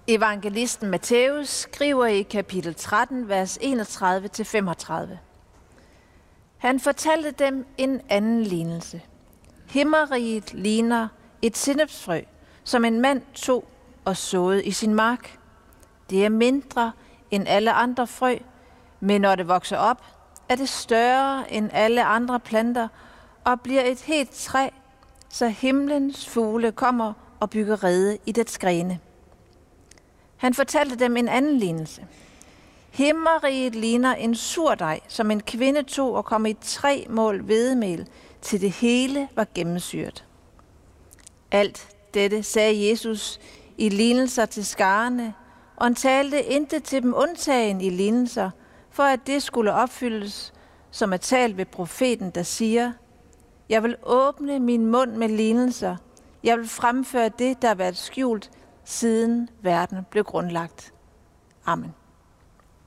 Evangelisten Matthæus skriver i kapitel 13, vers 31-35. Han fortalte dem en anden lignelse. Himmeriget ligner et sennepsfrø, som en mand tog og såede i sin mark. Det er mindre end alle andre frø, men når det vokser op, er det større end alle andre planter og bliver et helt træ, så himlens fugle kommer og bygger rede i dets grene. Han fortalte dem en anden lignelse. Himmeriget ligner en surdej, som en kvinde tog og kom i 3 mål hvedemel, til det hele var gennemsyret. Alt dette sagde Jesus i lignelser til skarne, og han talte intet til dem undtagen i lignelser, for at det skulle opfyldes, som er talt ved profeten, der siger: Jeg vil åbne min mund med lignelser. Jeg vil fremføre det, der har været skjult, siden verden blev grundlagt. Amen.